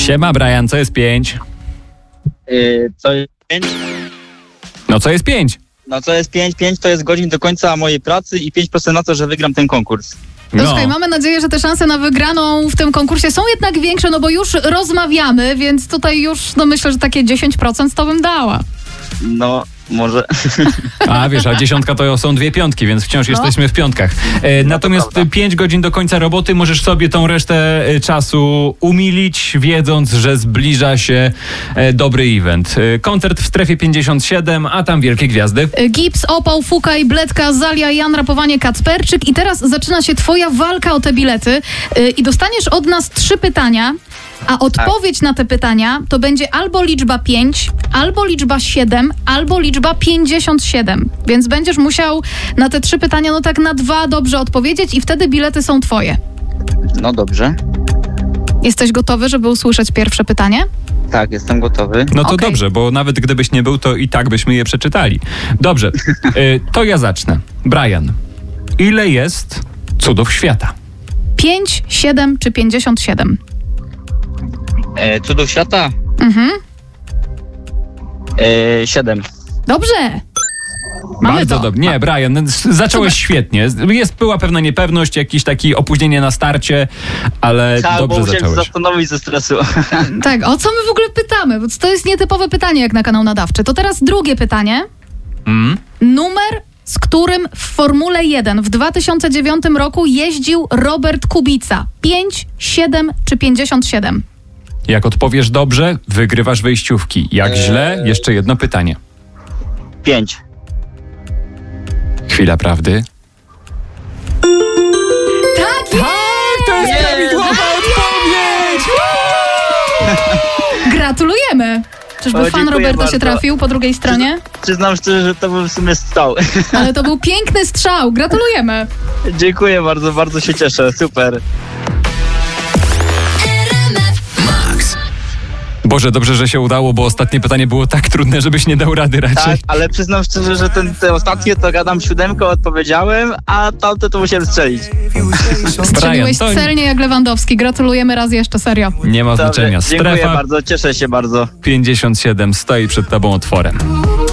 Siema, Brian, co jest 5? Co jest 5? No co jest 5? No co jest 5? 5 to jest godzin do końca mojej pracy i 5% na to, że wygram ten konkurs. No. Słuchaj, mamy nadzieję, że te szanse na wygraną w tym konkursie są jednak większe, no bo już rozmawiamy, więc tutaj już, no myślę, że takie 10% to bym dała. No, może. A wiesz, a 10 to są 2 piątki, więc wciąż jesteśmy w piątkach. Natomiast prawda. 5 godzin do końca roboty możesz sobie tą resztę czasu umilić, wiedząc, że zbliża się dobry event. Koncert w strefie 57, a tam wielkie gwiazdy. Gips, Opał, Fukaj, Bledka, Zalia, Jan, Rapowanie, Kacperczyk i teraz zaczyna się twoja walka o te bilety i dostaniesz od nas 3 pytania, a odpowiedź na te pytania to będzie albo liczba 5, albo liczba 7, albo liczba 57. Więc będziesz musiał na te 3 pytania, no tak na 2 dobrze odpowiedzieć i wtedy bilety są twoje. No dobrze. Jesteś gotowy, żeby usłyszeć pierwsze pytanie? Tak, jestem gotowy. No to Okej. dobrze, bo nawet gdybyś nie był, to i tak byśmy je przeczytali. Dobrze, to ja zacznę. Brian, ile jest cudów świata? 5, 7 czy 57? Cudów świata? 7. Dobrze! Mamy Bardzo to. dobrze. Nie, Brian, zacząłeś świetnie. Była pewna niepewność, jakieś takie opóźnienie na starcie, ale Tak, bo dobrze musiałem się zacząłeś. zastanowić ze stresu. Tak, o co my w ogóle pytamy? Bo to jest nietypowe pytanie jak na kanał nadawczy. To teraz drugie pytanie. Numer, z którym w Formule 1 w 2009 roku jeździł Robert Kubica. 5, 7 czy 57? Jak odpowiesz dobrze, wygrywasz wejściówki. Jak źle, jeszcze jedno pytanie. 5. Chwila prawdy. Tak! To jest prawidłowa odpowiedź! Gratulujemy! Czyżby O, fan dziękuję Roberta się bardzo. trafił po drugiej stronie? Przyznam szczerze, że to był w sumie strzał. Ale to był piękny strzał. Gratulujemy! Dziękuję bardzo, bardzo się cieszę. Super. Boże, dobrze, że się udało, bo ostatnie pytanie było tak trudne, żebyś nie dał rady raczej. Tak, ale przyznam szczerze, że te ostatnie to gadam 7 odpowiedziałem, a tamte to musiałem strzelić. Strzeliłeś to celnie jak Lewandowski. Gratulujemy raz jeszcze, serio. nie ma Dobrze, znaczenia. dziękuję Strefa bardzo, cieszę się bardzo. 57 stoi przed tobą otworem.